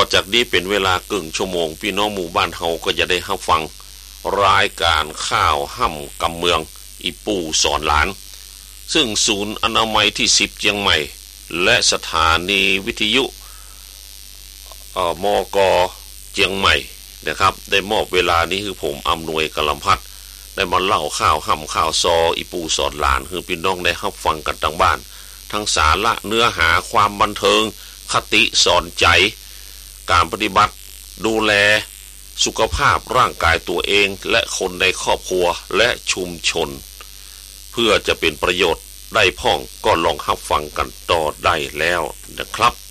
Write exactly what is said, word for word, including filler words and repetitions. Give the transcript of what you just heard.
จากนี้เป็นเวลากึ่งชั่วโมงพี่น้องหมู่บ้านเฮาก็จะได้รับฟังรายการข้าวห่ำกำเมืองอีปู่สอนหลานซึ่งศูนย์อนามัยที่สิบเชียงใหม่และสถานีวิทยุเอ่อมก.เชียงใหม่นะครับได้มอบเวลานี้คือผมอำนวยกลำพัดได้มาเล่าข่าวห่ำข่าวซออีปู่สอนหลานคือพี่น้องได้รับฟังกันทางบ้านทั้งสาระเนื้อหาความบันเทิงคติสอนใจการปฏิบัติดูแลสุขภาพร่างกายตัวเองและคนในครอบครัวและชุมชนเพื่อจะเป็นประโยชน์ได้พ่องก็ลองรับฟังกันต่อได้แล้วนะครับ